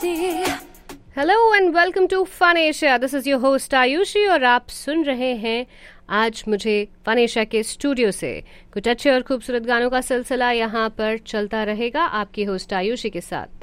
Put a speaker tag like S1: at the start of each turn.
S1: Hello and welcome to fun Asia. This is your host Ayushi और आप सुन रहे हैं आज मुझे फन एशिया के स्टूडियो से कुछ अच्छे और खूबसूरत गानों का सिलसिला यहाँ पर चलता रहेगा आपकी होस्ट आयुषी के साथ।